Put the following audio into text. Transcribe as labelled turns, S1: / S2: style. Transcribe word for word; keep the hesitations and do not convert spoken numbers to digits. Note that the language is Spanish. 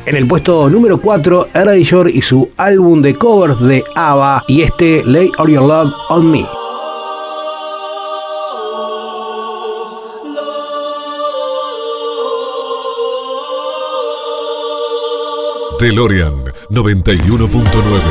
S1: En el puesto número cuatro, Erasure y su álbum de covers de ABBA y este Lay All Your Love On Me.
S2: DeLorean noventa y uno punto nueve.